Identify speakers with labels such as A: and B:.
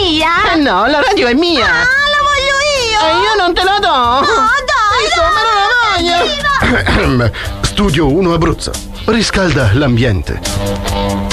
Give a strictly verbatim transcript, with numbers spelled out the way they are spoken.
A: mia?
B: Eh no, la radio è mia!
A: Ah, la voglio io!
B: E io non te la do!
A: No, dai,
B: Insomma, non la voglio! Studio uno Abruzzo. Riscalda l'ambiente.